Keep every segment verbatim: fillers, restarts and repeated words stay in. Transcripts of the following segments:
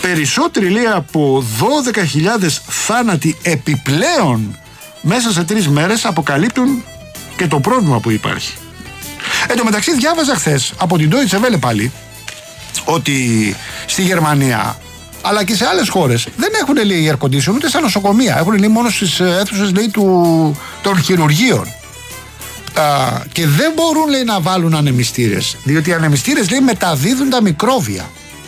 Περισσότεροι, λέει, από δώδεκα χιλιάδες θάνατοι επιπλέον μέσα σε τρεις μέρες αποκαλύπτουν και το πρόβλημα που υπάρχει. Εν τω μεταξύ, διάβαζα χθες από την Deutsche Welle πάλι ότι στη Γερμανία αλλά και σε άλλες χώρες δεν έχουν, λέει, air condition ούτε στα νοσοκομεία. Έχουν, λέει, μόνο στις αίθουσες, λέει, του, των χειρουργείων. Α, και δεν μπορούν, λέει, να βάλουν ανεμιστήρες, διότι οι ανεμιστήρες, λέει, μεταδίδουν τα μικρόβια.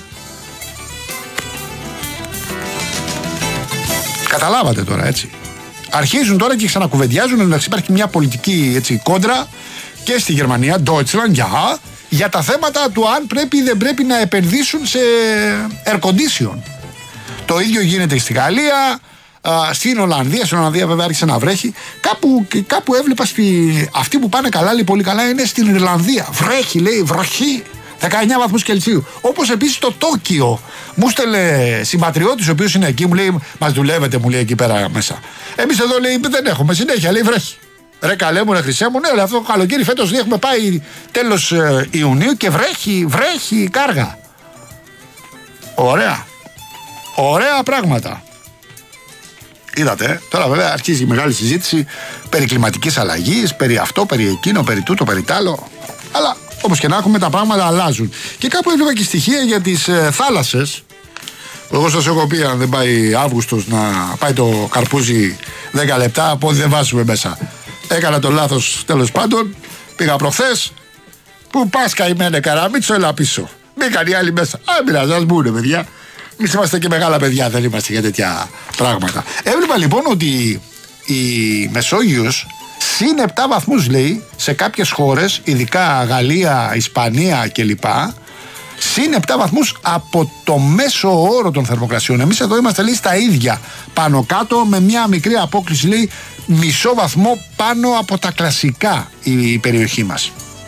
Καταλάβατε τώρα, έτσι. Αρχίζουν τώρα και ξανακουβεντιάζουν, εντάξει, υπάρχει μια πολιτική, έτσι, κόντρα και στη Γερμανία, Deutschland, για, για τα θέματα του αν πρέπει ή δεν πρέπει να επενδύσουν σε air condition. Το ίδιο γίνεται στη Γαλλία, α, στην Ολλανδία. Στην Ολλανδία, βέβαια, άρχισε να βρέχει. Κάπου, κάπου έβλεπα στη... αυτοί που πάνε καλά, λέει, πολύ καλά, είναι στην Ιρλανδία. Βρέχει, λέει, βροχή. δεκαεννιά βαθμούς Κελσίου. Όπως επίσης το Τόκιο. Μου στέλνε συμπατριώτης, ο οποίος είναι εκεί, μου λέει: μας δουλεύετε, μου λέει, εκεί πέρα μέσα. Εμείς εδώ, λέει, δεν έχουμε συνέχεια, λέει, βρέχει. Ρε καλέ μου, ρε χρυσέ μου, ναι, λέει, αυτό το καλοκαίρι φέτος έχουμε πάει τέλος ε, Ιουνίου και βρέχει, βρέχει κάργα. Ωραία. Ωραία πράγματα. Είδατε, τώρα βέβαια αρχίζει η μεγάλη συζήτηση περί κλιματικής αλλαγής, περί αυτό, περί εκείνο, περί τούτο, περί τάλο. Αλλά όπως και να έχουμε, τα πράγματα αλλάζουν. Και κάπου έβλεπα και στοιχεία για τις ε, θάλασσες. Εγώ σας έχω πει, αν δεν πάει Αύγουστος να πάει το καρπούζι δέκα λεπτά, από ό,τι δεν βάζουμε μέσα. Έκανα το λάθος, τέλος πάντων. Πήγα προχθές. Πού πας, καημένε καραμίτσο, έλα πίσω. Μπήκαν οι άλλοι μέσα. Α, πειράζει, ας μπουνε, παιδιά. Εμείς είμαστε και μεγάλα παιδιά, δεν είμαστε για τέτοια πράγματα. Έβλεπα λοιπόν ότι η Μεσόγειος συν επτά βαθμούς, λέει, σε κάποιες χώρες, ειδικά Γαλλία, Ισπανία κλπ. Συν επτά βαθμούς από το μέσο όρο των θερμοκρασιών. Εμείς εδώ είμαστε, λέει, στα ίδια πάνω κάτω, με μια μικρή απόκληση, λέει, μισό βαθμό πάνω από τα κλασικά η περιοχή μας.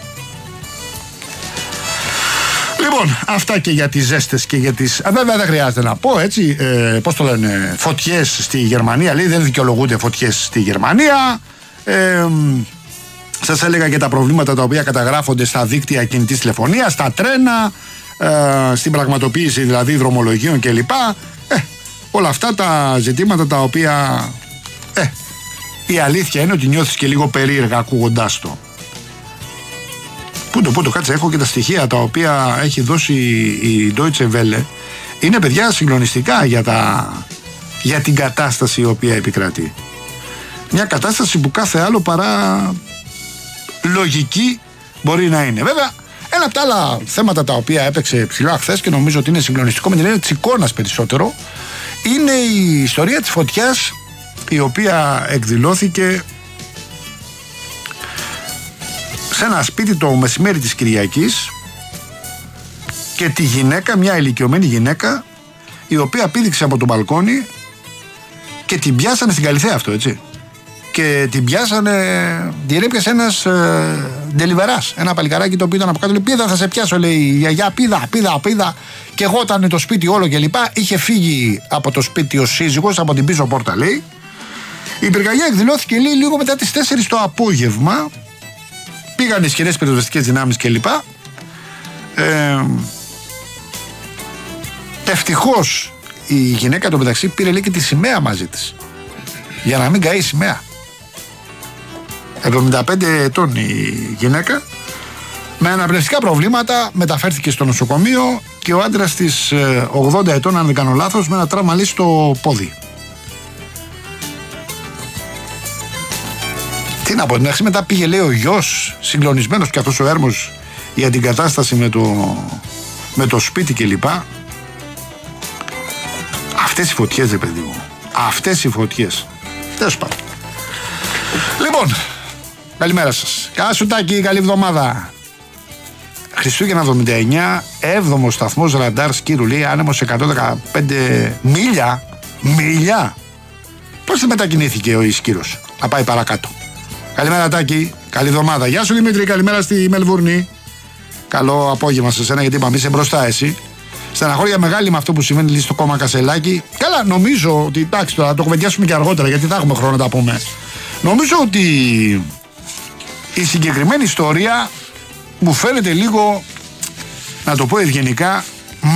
Λοιπόν, αυτά και για τις ζέστες και για τις... Α, βέβαια δεν χρειάζεται να πω, έτσι, ε, πώς το λένε, φωτιές στη Γερμανία, λέει, δεν δικαιολογούνται φωτιές στη Γερμανία. Ε, σας έλεγα και τα προβλήματα τα οποία καταγράφονται στα δίκτυα κινητής τηλεφωνίας, στα τρένα, ε, στην πραγματοποίηση δηλαδή δρομολογίων κλπ. Ε, όλα αυτά τα ζητήματα τα οποία ε, η αλήθεια είναι ότι νιώθεις και λίγο περίεργα ακούγοντάς το. Πού το, πού το, κάτσε, έχω και τα στοιχεία τα οποία έχει δώσει η Deutsche Welle. Είναι, παιδιά, συγκλονιστικά για, τα, για την κατάσταση η οποία επικρατεί. Μια κατάσταση που κάθε άλλο παρά λογική μπορεί να είναι. Βέβαια, ένα από τα άλλα θέματα τα οποία έπαιξε ψηλά χθες και νομίζω ότι είναι συγκλονιστικό με την έννοια της εικόνας περισσότερο, είναι η ιστορία της φωτιάς η οποία εκδηλώθηκε σε ένα σπίτι το μεσημέρι της Κυριακής και τη γυναίκα, μια ηλικιωμένη γυναίκα, η οποία πήδηξε από τον μπαλκόνι και την πιάσανε στην Καλιθέα, αυτό, έτσι. Και την πιάσανε, την έπιασε ένας ε, ντελιβεράς, ένα παλικαράκι το οποίο ήταν από κάτω. Λέει: πίδα, θα σε πιάσω, λέει η γιαγιά, πίδα, πίδα, πίδα. Και εγώ ήταν το σπίτι όλο και λοιπά. Είχε φύγει από το σπίτι ο σύζυγος, από την πίσω πόρτα, λέει. Η πυρκαγιά εκδηλώθηκε, λέει, λίγο μετά τις τέσσερις το απόγευμα. Πήγαν ισχυρές πυροσβεστικές δυνάμεις κλπ. Ε, ευτυχώς η γυναίκα το μεταξύ πήρε, λέει, και τη σημαία μαζί της, για να μην καεί η σημαία. εβδομήντα πέντε ετών η γυναίκα, με αναπνευστικά προβλήματα, μεταφέρθηκε στο νοσοκομείο και ο άντρας της ογδόντα ετών, αν δεν κάνω λάθος, με ένα τραύμα, λέει, στο πόδι. Τι να πω, την αρχή μετά πήγε, λέει, ο γιος, συγκλονισμένος και αυτός ο έρμος για την κατάσταση με το, με το σπίτι κλπ. Αυτές οι φωτιές, ρε παιδί μου, αυτές οι φωτιές. Τέλος πάντων. Λοιπόν, καλημέρα σας. Καλά σου, Τάκη, καλή εβδομάδα. Χριστούγεννα εβδομήντα εννιά, έβδομος σταθμός ραντάρ Σκύρου, λέει, άνεμος εκατόν δεκαπέντε μίλια. Μίλια. Πώς δεν μετακινήθηκε ο Ισκύρος να πάει παρακάτω. Καλημέρα, Τάκη, καλή εβδομάδα. Γεια σου, Δημήτρη, καλημέρα στη Μελβούρνη. Καλό απόγευμα σε σένα, γιατί είπαμε είσαι μπροστά εσύ. Στεναχώρια μεγάλη με αυτό που συμβαίνει, λέει, στο κόμμα Κασελάκη. Καλά, νομίζω ότι, εντάξει, τώρα θα το κουβεντιάσουμε και αργότερα, γιατί θα έχουμε χρόνο να τα πούμε. Νομίζω ότι η συγκεκριμένη ιστορία μου φαίνεται λίγο, να το πω ευγενικά,